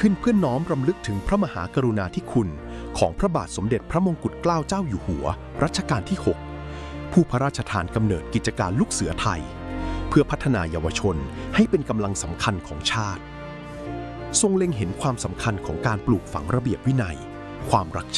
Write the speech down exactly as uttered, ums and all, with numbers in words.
ขึ้นเพื่อน้อมรำลึกถึงพระมหากรุณาธิคุณของพระบาทสมเด็จพระมงกุฎเกล้าเจ้าอยู่หัวรัชกาลที่หกผู้พระราชทานกำเนิดกิจการลูกเสือไทยเพื่อพัฒนาเยาวชนให้เป็นกำลังสำคัญของชาติทรงเล็งเห็นความสำคัญของการปลูกฝังระเบียบวินัยความรัก